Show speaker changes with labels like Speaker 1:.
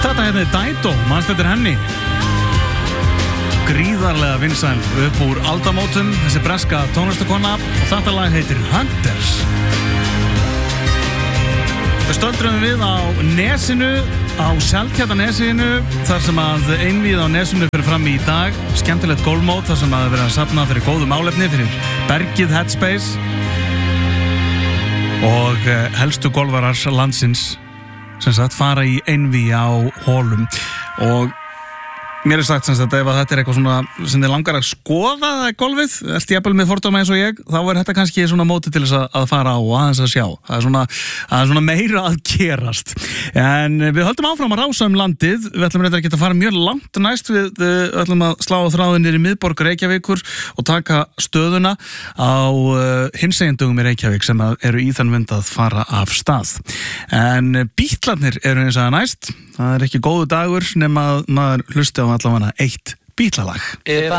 Speaker 1: Þetta hérna Dido, manst þetta henni gríðarlega vinsæl upp úr aldamótum, þessi breska tónlistakona, og þetta lag heitir Hunters. Við stöldrum við á Nesinu, á Seltjarnarnesinu, þar sem að einvíð á Nesinu fyrir fram í dag, skemmtilegt gólfmót þar sem að vera að safna fyrir góðu málefni fyrir Bergið Headspace og helstu golfarar landsins sem sagt fara í einvíð á hólum. Og mér sagt sem sagt ef að þetta eitthvað svona sem þið langar að skoða golfið, allt jafnvel með fordóma eins og ég, þá þetta kannski svona móti til þess að fara á og aðeins að sjá. Það svona meira að gerast. En við höldum áfram að rása landið. Við ætlum reyndar ekki að fara mjög langt næst. Við ætlum að slá á þráðin niður í miðborg Reykjavíkur og taka stöðuna á hinsegindugum í Reykjavík sem eru í þann vind að fara af stað. En Bítlarnir eru eins og næst. Það ekki góðu dagur nema að maður hlusti á allavega eitt Bítlalag.